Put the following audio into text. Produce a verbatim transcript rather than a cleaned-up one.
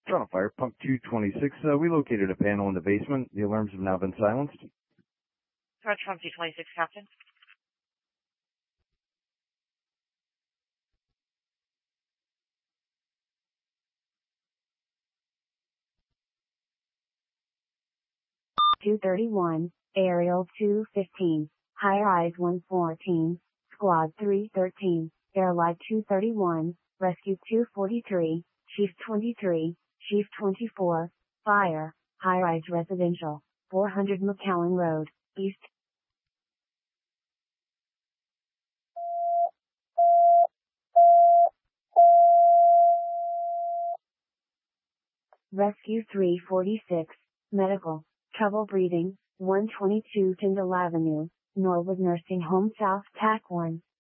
Toronto Fire, Pump two twenty-six. Uh, we located a panel in the basement. The alarms have now been silenced. Toronto Pump two twenty-six, Captain. two thirty-one, Aerial two fifteen, High Rise one fourteen, Squad three thirteen, Airlight two thirty-one, Rescue two forty-three, Chief twenty-three, Chief twenty-four, Fire, High Rise Residential, four hundred McCowan Road, East. Rescue three forty-six, Medical, Trouble Breathing, one twenty-two Tyndall Avenue, Norwood Nursing Home South Tack one.